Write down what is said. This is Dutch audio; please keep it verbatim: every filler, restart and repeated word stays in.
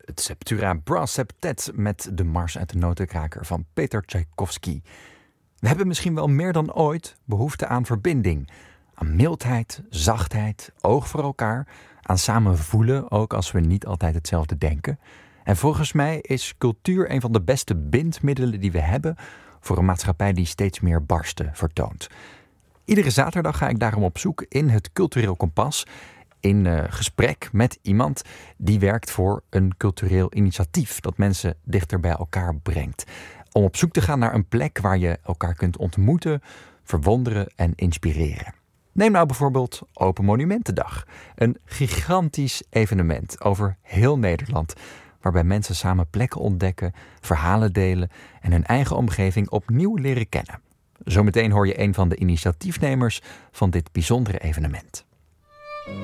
het Septura Brass Septet met de Mars uit de Notenkraker van Peter Tchaikovsky. We hebben misschien wel meer dan ooit behoefte aan verbinding. Aan mildheid, zachtheid, oog voor elkaar. Aan samen voelen, ook als we niet altijd hetzelfde denken. En volgens mij is cultuur een van de beste bindmiddelen die we hebben voor een maatschappij die steeds meer barsten vertoont. Iedere zaterdag ga ik daarom op zoek in het Cultureel Kompas, in uh, gesprek met iemand die werkt voor een cultureel initiatief dat mensen dichter bij elkaar brengt. Om op zoek te gaan naar een plek waar je elkaar kunt ontmoeten, verwonderen en inspireren. Neem nou bijvoorbeeld Open Monumentendag. Een gigantisch evenement over heel Nederland, waarbij mensen samen plekken ontdekken, verhalen delen en hun eigen omgeving opnieuw leren kennen. Zometeen hoor je een van de initiatiefnemers van dit bijzondere evenement.